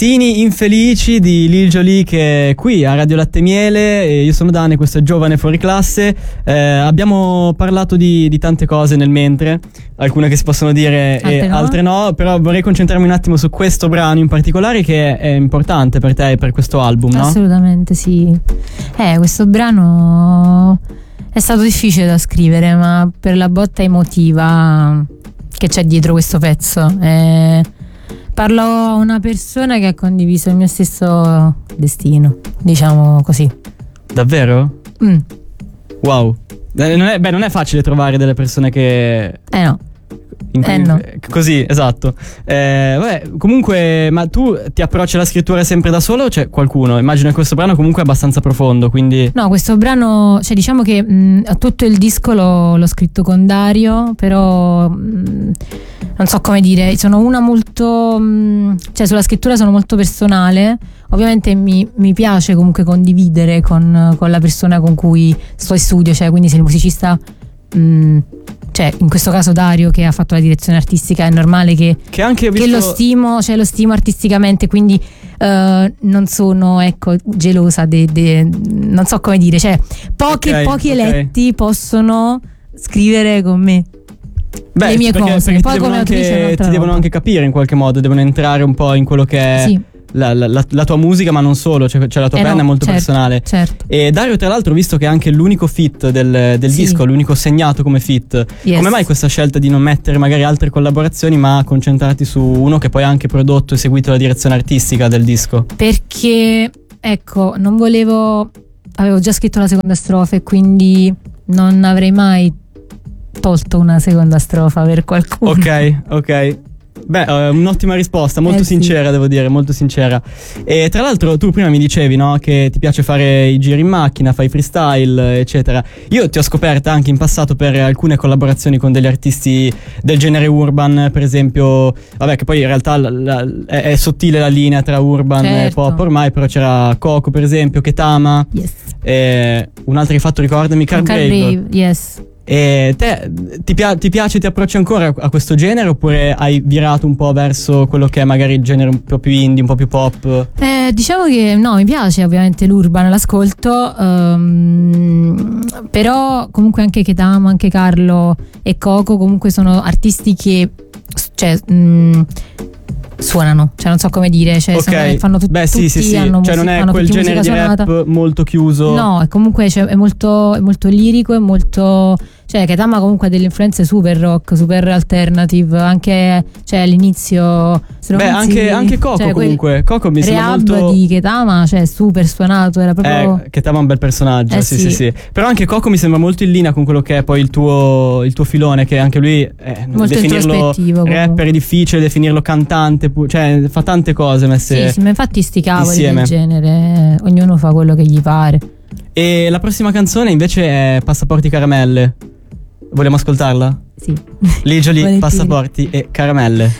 Destini infelici di Lil Jolie, che è qui a Radio Latte Miele. E io sono Dane, questo è Giovane Fuori Classe. Abbiamo parlato di tante cose nel mentre, alcune che si possono dire e altre no, però vorrei concentrarmi un attimo su questo brano in particolare, che è importante per te e per questo album, no? Assolutamente sì. Questo brano è stato difficile da scrivere, ma per la botta emotiva che c'è dietro questo pezzo. Parlo a una persona che ha condiviso il mio stesso destino, diciamo così. Davvero? Wow. Non è facile trovare delle persone che... No. No. Così, esatto. Comunque, ma tu ti approcci alla scrittura sempre da solo o c'è qualcuno? Immagino che questo brano comunque è abbastanza profondo, quindi... No, questo brano, cioè diciamo che tutto il disco l'ho scritto con Dario, però non so come dire, sono una molto... cioè sulla scrittura sono molto personale. Ovviamente mi piace comunque condividere con la persona con cui sto in studio, cioè quindi se il musicista... cioè in questo caso Dario, che ha fatto la direzione artistica, è normale che anche che lo stimo artisticamente, quindi non sono gelosa non so come dire, cioè pochi eletti possono scrivere con me le mie cose, poi come autrice ti devono anche capire in qualche modo, devono entrare un po' in quello che è la tua musica, ma non solo, cioè la tua penna è molto personale. Certo. E Dario, tra l'altro, visto che è anche l'unico feat del disco, l'unico segnato come feat, come mai questa scelta di non mettere magari altre collaborazioni, ma concentrarti su uno che poi ha anche prodotto e seguito la direzione artistica del disco? Perché non volevo, avevo già scritto la seconda strofa e quindi non avrei mai tolto una seconda strofa per qualcuno. Ok. Beh, un'ottima risposta, molto sincera, devo dire, molto sincera. E tra l'altro tu prima mi dicevi, no, che ti piace fare i giri in macchina, fai freestyle, eccetera. Io ti ho scoperta anche in passato per alcune collaborazioni con degli artisti del genere urban, per esempio, vabbè, che poi in realtà è sottile la linea tra urban e pop ormai, però c'era Coco, per esempio, Ketama, e un'altra che hai fatto, ricordami, Carbrave. Yes. E te ti piace, ti approcci ancora a questo genere, oppure hai virato un po' verso quello che è magari il genere un po' più indie, un po' più pop? Diciamo che no, mi piace ovviamente l'urban, l'ascolto, però comunque anche Ketama, anche Carlo e Coco comunque sono artisti che suonano, cioè non so come dire, cioè fanno tutti sì. hanno cioè non è quel genere di rap molto chiuso. No, comunque è molto lirico, è molto, cioè Ketama comunque ha delle influenze super rock, super alternative, anche all'inizio. Anche Coco, comunque Coco mi sembra molto di Ketama, cioè super suonato, era proprio Ketama è un bel personaggio, sì. Però anche Coco mi sembra molto in linea con quello che è poi il tuo filone, che anche lui molto definirlo rapper è difficile, definirlo cantante, cioè fa tante cose messe sì, ma infatti sti cavoli insieme. Del genere, ognuno fa quello che gli pare. E la prossima canzone invece è Passaporti Caramelle. Vogliamo ascoltarla? Sì. Lil Jolie, Passaporti e Caramelle.